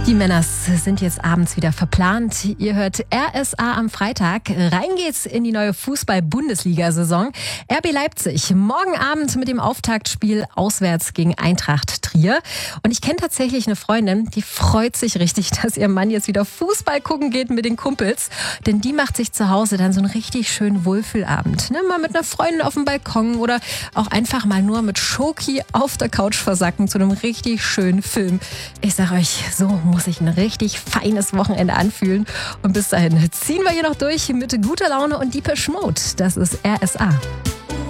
Die Männers sind jetzt abends wieder verplant. Ihr hört RSA am Freitag. Rein geht's in die neue Fußball-Bundesliga-Saison. RB Leipzig morgen Abend mit dem Auftaktspiel auswärts gegen Eintracht Trier. Und ich kenne tatsächlich eine Freundin, die freut sich richtig, dass ihr Mann jetzt wieder Fußball gucken geht mit den Kumpels. Denn die macht sich zu Hause dann so einen richtig schönen Wohlfühlabend. Ne? Mal mit einer Freundin auf dem Balkon oder auch einfach mal nur mit Schoki auf der Couch versacken zu einem richtig schönen Film. Ich sag euch, so muss sich ein richtig feines Wochenende anfühlen. Und bis dahin ziehen wir hier noch durch mit guter Laune und Depeche Mode. Das ist RSA.